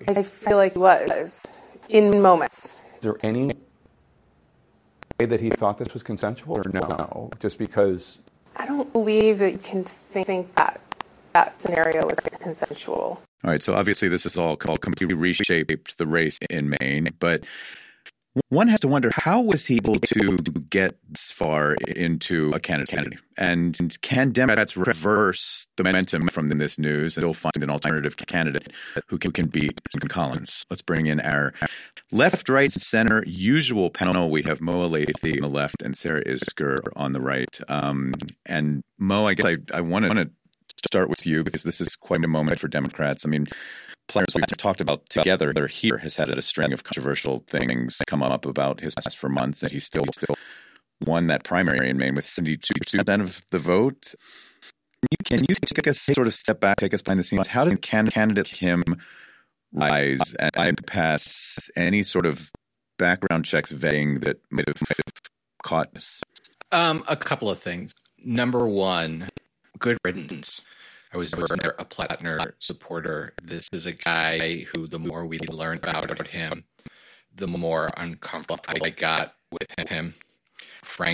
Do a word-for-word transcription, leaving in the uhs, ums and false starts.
I feel like he was in moments. Is there any way that he thought this was consensual or no? Just because... I don't believe that you can think that that scenario was consensual. All right, so obviously this is all called completely reshaped the race in Maine, but one has to wonder, how was he able to get this far into a candidate? And can Democrats reverse the momentum from this news and still find an alternative candidate who can, can beat Collins? Let's bring in our left, right, center usual panel. We have Mo Elleithee on the left and Sarah Isgur on the right. Um, and Mo, I guess I, I want to start with you because this is quite a moment for Democrats. I mean, players we've talked about together here has had a string of controversial things come up about his past for months, and he still still won that primary in Maine with seventy-two percent of the vote. Can you take a sort of step back, take us behind the scenes? How does candidate Kim rise and bypass any sort of background checks vetting that might have caught us? Um, a couple of things. Number one, good riddance. I was never a Plattner supporter. This is a guy who, the more we learned about him, the more uncomfortable I got with him. Frank